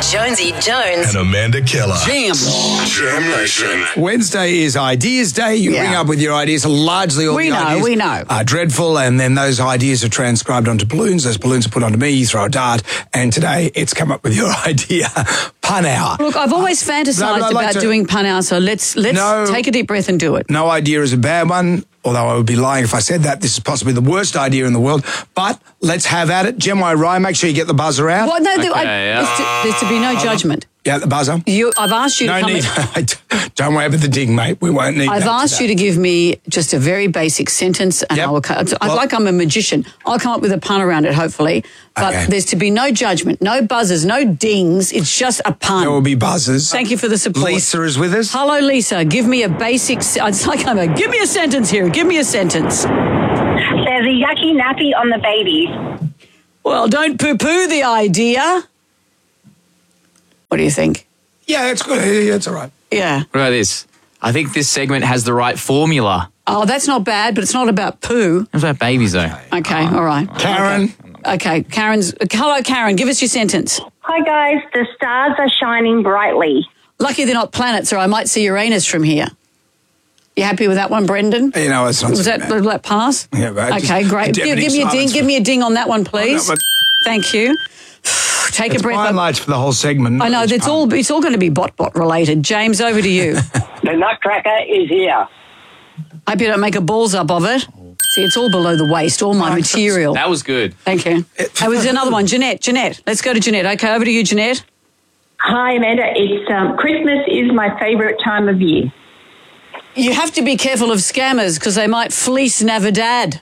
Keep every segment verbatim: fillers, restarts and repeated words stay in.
Jonesy Jones. And Amanda Keller. Jam. Jam Nation. Wednesday is Ideas Day. You Yeah. ring up with your ideas. Largely all We the know, ideas we know. are dreadful, and then those ideas are transcribed onto balloons. Those balloons are put onto me. You throw a dart, and today it's come up with your idea. Pun hour. Look, I've always No, fantasised but I'd like about to- doing pun hour, so let's let's No. take a deep breath and do it. No idea is a bad one, although I would be lying if I said that. This is possibly the worst idea in the world, but let's have at it. Gemini Ryan, make sure you get the buzzer out. Well, no, there- I, Okay, yeah. there's, to, there's to be no judgment. Yeah, the buzzer. You, I've asked you to No come. need. Don't worry about the ding, mate. We won't need I've that asked today. you to give me just a very basic sentence, and Yep. I will. co- It's Well- like I'm a magician. I'll come up with a pun around it, hopefully. But Okay. there's to be no judgment, no buzzers, no dings. It's just a pun. There will be buzzers. Thank you for the support. Lisa is with us. Hello, Lisa. Give me a basic. se- It's like I'm a. Give me a sentence here. Give me a sentence. There's a yucky nappy on the baby. Well, don't poo-poo the idea. What do you think? Yeah, that's good. Yeah, that's all right. Yeah. What about this? I think this segment has the right formula. Oh, that's not bad, but it's not about poo. What about babies, though? Okay, all right. Karen. Okay, Karen's. Hello, Karen. Give us your sentence. Hi guys, the stars are shining brightly. Lucky they're not planets, or I might see Uranus from here. You happy with that one, Brendan? You know, it's not Was so that, bad. will that pass? Yeah, but just Okay, great. Give, deafening give me a ding. silence Give for- me a ding on that one, please. Oh, no, but Thank you. Take it's a breath. fine lights for the whole segment. I know It's it's fine. all. It's all going to be bot bot related. James, over to you. The Nutcracker is here. Hope you don't make a balls up of it. See, it's all below the waist. All my Oh, material. That was good. Thank you. Oh, there's another one. Jeanette. Jeanette. Let's go to Jeanette. Okay, over to you, Jeanette. Hi Amanda, it's um, Christmas is my favourite time of year. You have to be careful of scammers because they might fleece Navidad.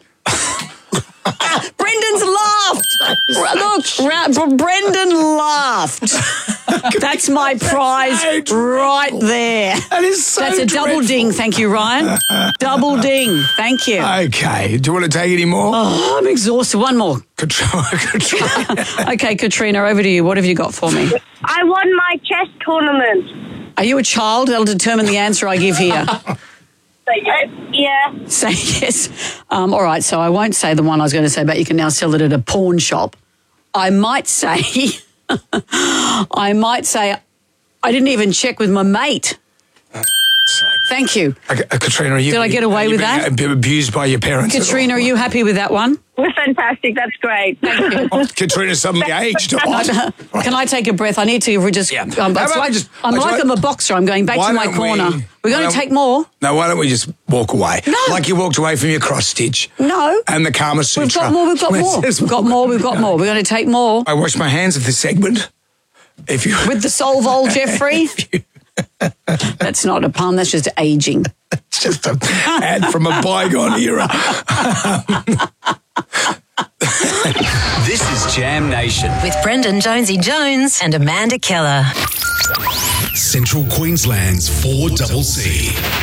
Brendan's laughed. Look, Ra- Brendan laughed. That's my prize right there. That is so That's a double dreadful. ding. Thank you, Ryan. Double ding. Thank you. Okay. Do you want to take any more? Oh, I'm exhausted. One more. Katrina. Katrina. Okay, Katrina, over to you. What have you got for me? I won my chess tournament. Are you a child? That'll determine the answer I give here. Uh, yeah. Say yes. Um, all right, so I won't say the one I was going to say about you can now sell it at a pawn shop. I might say, I might say, I didn't even check with my mate. Thank you. Okay, uh, Katrina, are you Did I get away are you with being, that? uh, being abused by your parents? at all? Katrina, are you happy with that one? We're fantastic. That's great. Oh, Katrina's suddenly aged a lot. Can I take a breath? I need to just. Yeah. Um, How it's about like, just- I'm I just like want- I'm a boxer. I'm going back Why to my don't corner. we- We're why going to don't- take more. No, why don't we just walk away? No. Like you walked away from your cross stitch. No. And the Kama Sutra. We've got more. We've got more. Let's- We've got more. We've got more. We're going to take more I wash my hands of this segment. If you with the Solvol, Jeffrey. That's not a pun. That's just aging. It's just an ad from a bygone era. This is Jam Nation. With Brendan Jonesy Jones and Amanda Keller. Central Queensland's four C C.